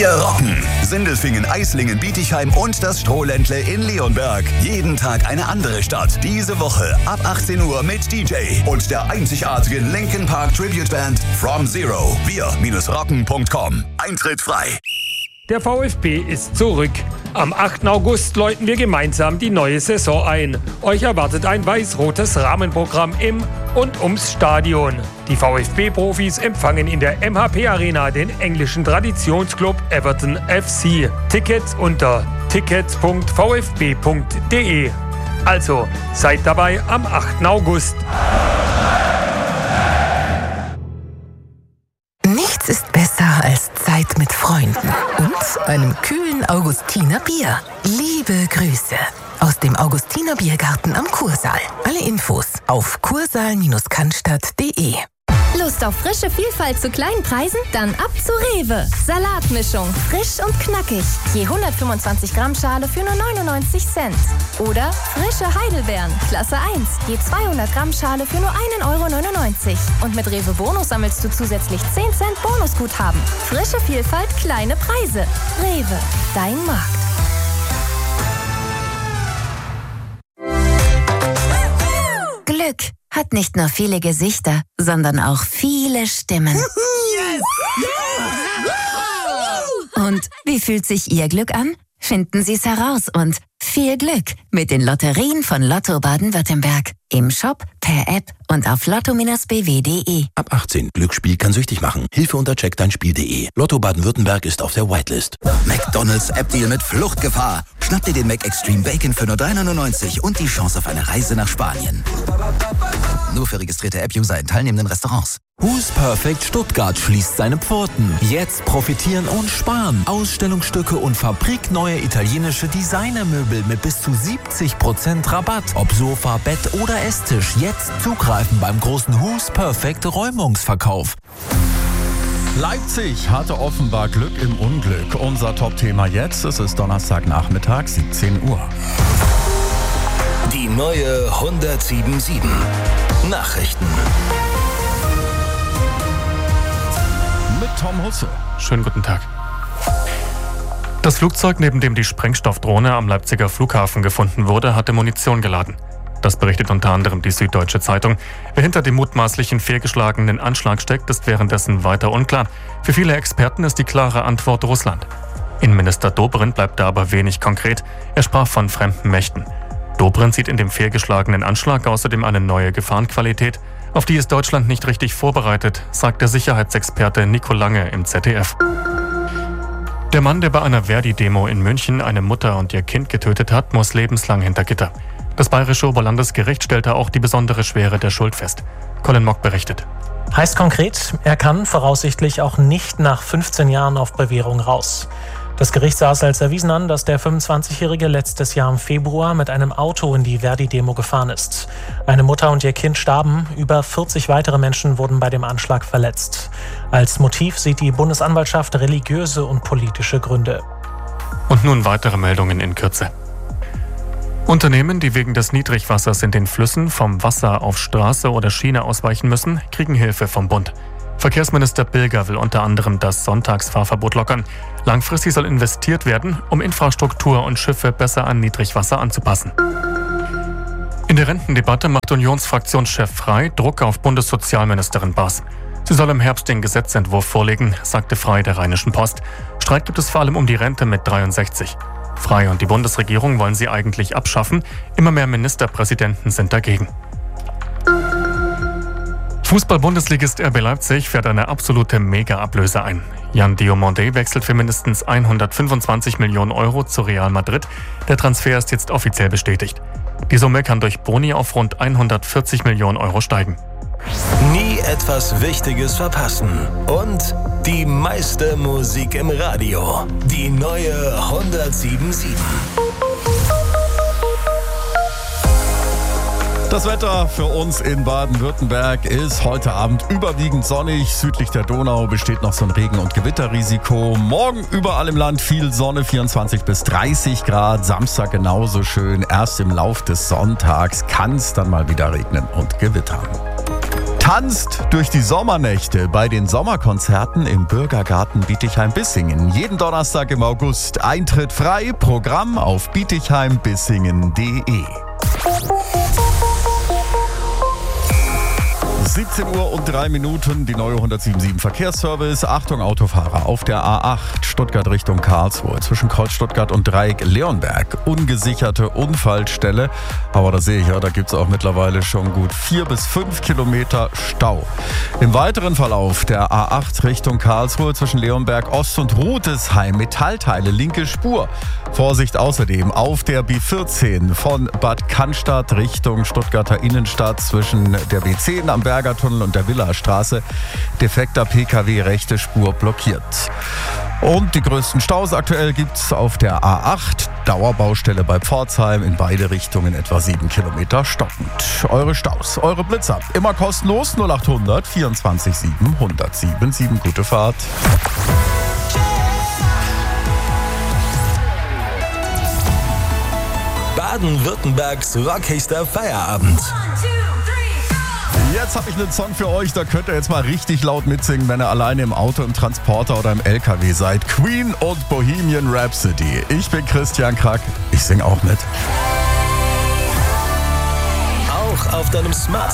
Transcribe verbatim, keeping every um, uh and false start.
Wir rocken! Sindelfingen, Eislingen, Bietigheim und das Strohländle in Leonberg. Jeden Tag eine andere Stadt. Diese Woche ab achtzehn Uhr mit D J und der einzigartigen Linkin Park Tribute Band From Zero. wir rocken punkt com. Eintritt frei. Der VfB ist zurück. Am achten August läuten wir gemeinsam die neue Saison ein. Euch erwartet ein weiß-rotes Rahmenprogramm im und ums Stadion. Die VfB-Profis empfangen in der M H P Arena den englischen Traditionsclub Everton F C. Tickets unter tickets punkt v f b punkt d e. Also, seid dabei am achten August. Nichts ist besser als Zeit mit Freunden und einem kühlen Augustiner Bier. Liebe Grüße aus dem Augustiner Biergarten am Kursaal. Alle Infos auf kursaal cannstatt punkt de. Lust auf frische Vielfalt zu kleinen Preisen? Dann ab zu Rewe. Salatmischung, frisch und knackig. Je hundertfünfundzwanzig Gramm Schale für nur neunundneunzig Cent. Oder frische Heidelbeeren, Klasse eins. Je zweihundert Gramm Schale für nur ein Euro neunundneunzig. Und mit Rewe Bonus sammelst du zusätzlich zehn Cent Bonusguthaben. Frische Vielfalt, kleine Preise. Rewe, dein Markt. Glück hat nicht nur viele Gesichter, sondern auch viele Stimmen. Yes! Und wie fühlt sich Ihr Glück an? Finden Sie es heraus und viel Glück mit den Lotterien von Lotto Baden-Württemberg. Im Shop, per App und auf lotto Bindestrich b w punkt de. Ab achtzehn. Glücksspiel kann süchtig machen. Hilfe unter check dein spiel punkt de. Lotto Baden-Württemberg ist auf der Whitelist. McDonald's App-Deal mit Fluchtgefahr. Schnapp dir den Mac Extreme Bacon für nur drei neunundneunzig und die Chance auf eine Reise nach Spanien. Nur für registrierte App-User in teilnehmenden Restaurants. Who's Perfect Stuttgart schließt seine Pforten. Jetzt profitieren und sparen. Ausstellungsstücke und fabrikneue italienische Designermöbel mit bis zu siebzig Prozent Rabatt. Ob Sofa, Bett oder Esstisch. Jetzt zugreifen beim großen Who's Perfect Räumungsverkauf. Leipzig hatte offenbar Glück im Unglück. Unser Top-Thema jetzt, es ist Donnerstagnachmittag, siebzehn Uhr. Die neue hundertsieben Komma sieben. Nachrichten. Mit Tom Husse. Schönen guten Tag. Das Flugzeug, neben dem die Sprengstoffdrohne am Leipziger Flughafen gefunden wurde, hatte Munition geladen. Das berichtet unter anderem die Süddeutsche Zeitung. Wer hinter dem mutmaßlichen fehlgeschlagenen Anschlag steckt, ist währenddessen weiter unklar. Für viele Experten ist die klare Antwort Russland. Innenminister Dobrindt bleibt da aber wenig konkret. Er sprach von fremden Mächten. Dobrindt sieht in dem fehlgeschlagenen Anschlag außerdem eine neue Gefahrenqualität, auf die ist Deutschland nicht richtig vorbereitet, sagt der Sicherheitsexperte Nico Lange im Z D F. Der Mann, der bei einer Verdi-Demo in München eine Mutter und ihr Kind getötet hat, muss lebenslang hinter Gitter. Das Bayerische Oberlandesgericht stellte auch die besondere Schwere der Schuld fest. Colin Mock berichtet. Heißt konkret, er kann voraussichtlich auch nicht nach fünfzehn Jahren auf Bewährung raus. Das Gericht sah es als erwiesen an, dass der fünfundzwanzigjährige letztes Jahr im Februar mit einem Auto in die Verdi-Demo gefahren ist. Eine Mutter und ihr Kind starben, über vierzig weitere Menschen wurden bei dem Anschlag verletzt. Als Motiv sieht die Bundesanwaltschaft religiöse und politische Gründe. Und nun weitere Meldungen in Kürze. Unternehmen, die wegen des Niedrigwassers in den Flüssen vom Wasser auf Straße oder Schiene ausweichen müssen, kriegen Hilfe vom Bund. Verkehrsminister Bilger will unter anderem das Sonntagsfahrverbot lockern. Langfristig soll investiert werden, um Infrastruktur und Schiffe besser an Niedrigwasser anzupassen. In der Rentendebatte macht Unionsfraktionschef Frey Druck auf Bundessozialministerin Baas. Sie soll im Herbst den Gesetzentwurf vorlegen, sagte Frey der Rheinischen Post. Streit gibt es vor allem um die Rente mit dreiundsechzig. Frey und die Bundesregierung wollen sie eigentlich abschaffen. Immer mehr Ministerpräsidenten sind dagegen. Fußball-Bundesligist R B Leipzig fährt eine absolute Mega-Ablöse ein. Jan Diomande wechselt für mindestens hundertfünfundzwanzig Millionen Euro zu Real Madrid. Der Transfer ist jetzt offiziell bestätigt. Die Summe kann durch Boni auf rund hundertvierzig Millionen Euro steigen. Nie etwas Wichtiges verpassen. Und die meiste Musik im Radio. Die neue hundertsieben Komma sieben. Das Wetter für uns in Baden-Württemberg ist heute Abend überwiegend sonnig. Südlich der Donau besteht noch so ein Regen- und Gewitterrisiko. Morgen überall im Land viel Sonne, vierundzwanzig bis dreißig Grad. Samstag genauso schön. Erst im Lauf des Sonntags kann es dann mal wieder regnen und gewittern. Tanzt durch die Sommernächte bei den Sommerkonzerten im Bürgergarten Bietigheim-Bissingen. Jeden Donnerstag im August. Eintritt frei. Programm auf bietigheim bissingen punkt de. siebzehn Uhr und drei Minuten, die neue hundertsieben Verkehrsservice. Achtung Autofahrer, auf der A acht Stuttgart Richtung Karlsruhe zwischen Kreuz Stuttgart und Dreieck Leonberg. Ungesicherte Unfallstelle, aber da sehe ich ja, da gibt es auch mittlerweile schon gut vier bis fünf Kilometer Stau. Im weiteren Verlauf der A acht Richtung Karlsruhe zwischen Leonberg Ost und Rudesheim Metallteile, linke Spur. Vorsicht außerdem auf der B vierzehn von Bad Cannstatt Richtung Stuttgarter Innenstadt zwischen der B zehn am Bergertunnel und der Villastraße. Defekter P K W, rechte Spur blockiert. Und die größten Staus aktuell gibt's auf der A acht. Dauerbaustelle bei Pforzheim, in beide Richtungen etwa sieben Kilometer stockend. Eure Staus, eure Blitzer, immer kostenlos null achthundert vierundzwanzig sieben hundertsieben sieben. Gute Fahrt. Baden-Württembergs rockigster Feierabend. Jetzt habe ich einen Song für euch, da könnt ihr jetzt mal richtig laut mitsingen, wenn ihr alleine im Auto, im Transporter oder im L K W seid. Queen und Bohemian Rhapsody. Ich bin Christian Krack, ich sing auch mit. Auch auf deinem Smart